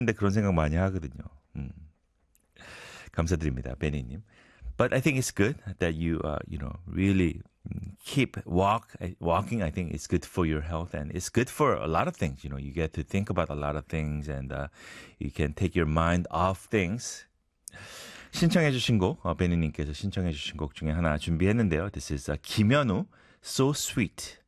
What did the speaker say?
근데 그런 생각 많이 하거든요. 감사드립니다, 베니님. But I think it's good that you really keep walking. I think it's good for your health and it's good for a lot of things. You get to think about a lot of things and you can take your mind off things. 신청해주신 곡, 베니님께서 신청해주신 곡 중에 하나 준비했는데요. This is 김현우, So Sweet.